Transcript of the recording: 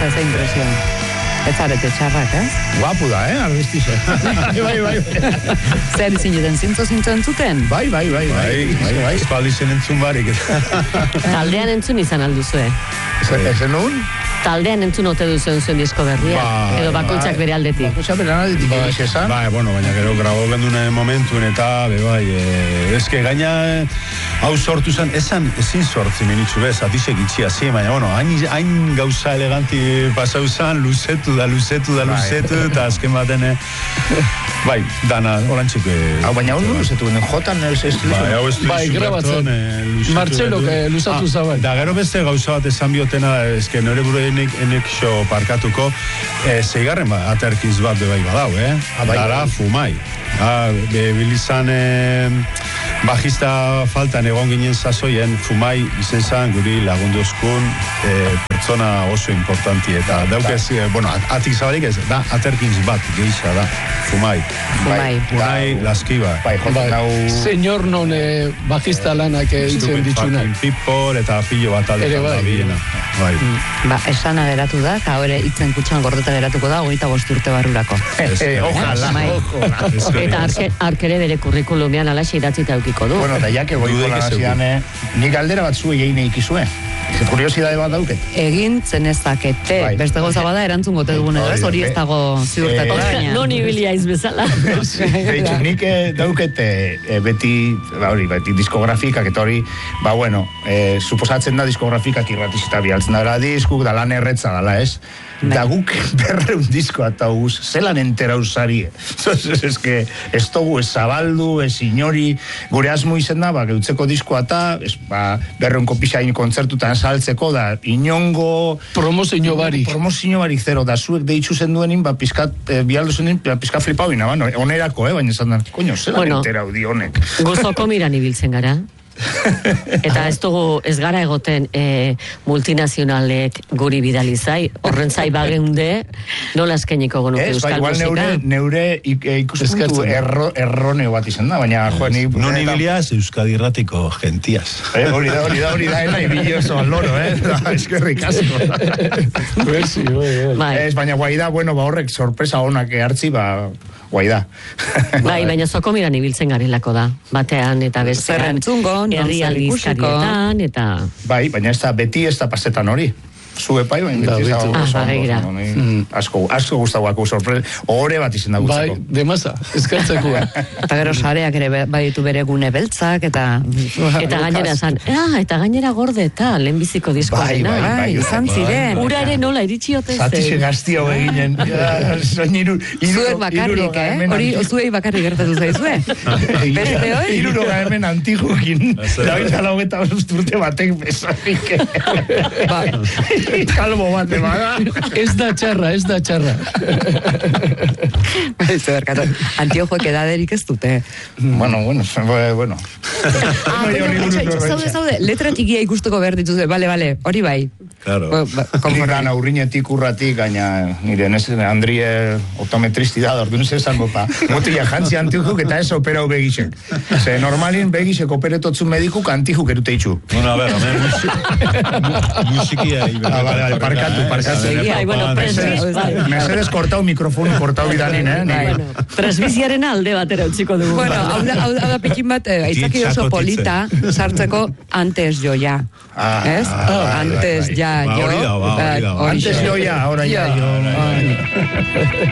ze impresio. Ez zarete txarrak, Guapu da, albiztize. Bai. Zer izin juten zintzo entzuten? Bai. Espaldi zen entzun barik. Taldean entzun izan alduzue. Ezen nun? Taldean entzun ote duzuen zuen disko berria. Edo bakoitzak bere aldetik. Bakoitzak bere aldetik egiz esan. Baina gero grabo gendune momentuen eta, eske gaina hau sortu zen, ezin sortzen minitzu bez, atisek itxia zi, baina, hain gauza eleganti pasau zen, luzetu, eta azken baten, dana, horantxik... Hau, baina hau luzetu, jotan ez estilu. Grabatzen. Martxelok luzatu zauen. Da, gero beste gauza bat esan biotena, eske nore buru enek xo parkatuko, zeigarren aterkiz bat bebai badau, Dara, Fumai. Bilizan bajista faltan egon ginen sasoien, Fumai izen zan guri lagunduzkun pertsona oso importanti eta daukez, atik zabalik ez, da aterkins bat geisha da, Fumai. Laskiba. Senyor non bajista lanak itzen ditxuna. People eta pillo bat aldekan da bilena. Esana geratu da, eta hori itzen kutxan gordeta geratuko da, 25 urte barrurako. Ojalá. Eta arkere bere kurrikulumean alaxe idatzita eukiko du. Bueno, eta jake goiko lanazian, nik aldera bat zue egin eikizue. Kuriosidade bat dauket. Egin zenezakete. Beste goza bada erantzun gote dugun edo ez, hori ez dago ziurtatu. Non ibilia izbezala. Deitxu, nik dauket beti diskografikak eta hori, suposatzen da diskografikak irratizita bialtzen da diskuk, da lan erretza dala, ez? Da guk 200 disko eta guz, zelan entera usari. Ez que, ez dugu, ez zabaldu, ez inori, gure asmo izen da, geutzeko diskoa eta, 200 pisain kontzertutan saltzeko, da, inongo... Promozio bari zero, da, zuek deitxu zen duenin, bialdu zenin, pizkat flipau ina, onerako, baina esan da, koño, zelan entera udi honek. Gozoko miran ibiltzen gara. Eta ez gara egoten multinazionalek guri bidalizai, horren zai bageunde, nola eskeniko gonuke euskal musika? Igual neure ikuspuntu erroneo bat izan da, baina joan... Non ibiliaz Euskadi Irratiko gentiaz. Hori da, nahi bilioso al loro, eskerrik asko. Baina guai da, horrek sorpresa honak hartzi, guai da. Baina zoko miran ibiltzen garelako da, batean eta bestean. Herri aldizkarietan, eta... Baina ez da, beti ez da pasetan hori. Zue pai, baina asko guztagoako sorpresa. Ohore bat izen da guztako. Demasa, eskartzeko. Eta gero sareak ere baditu bere gune beltzak, eta gainera zan, eta gainera gorde eta lehenbiziko diskoarena. Izan ziren. Urare nola iritxiote zen. Zatixe gaztia eginen. Zuek bakarrik, hori zuei bakarrik gertatu zaizue. Beste hori? 60 hemen antigukin. Dagoita laugeta urte batek besarik. Kalbo bat bada. Ez da txarra. Antiojoek edaderik ez dute. Bueno. Zaude, letra tikia ikusteko behar dituzue, bale, hori bai. Claro. Gana urrinetik urratik, gaina nire nesen Andrie optometristi da, ordu nese esan gopa. Motila jantzi antijuk eta ez opera begixek. Ze normalin begixek operetotzun medikuk antijuk erute itxu. Bueno, a ver, musikia. Parkatu. Mesedes kortau mikrofonu, kortau bidanin, Transmisiaren alde batera utziko dugu. Bueno, hau da pikin bat, aitzaki oso polita, sartzeko antes jo ya. Antes ya yo. Antes yo ya, ahora ya yo.